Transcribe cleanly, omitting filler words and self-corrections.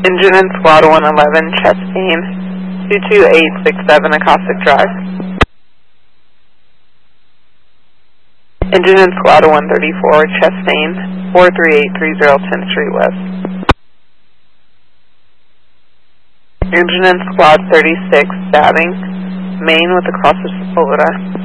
Engine in Squad 111, Chastain, 22867 Acoustic Drive. Engine in Squad 134, Chastain, 43830 10th Street West. Engine in Squad 36, Stabbing, Main with the cross of Sepulveda.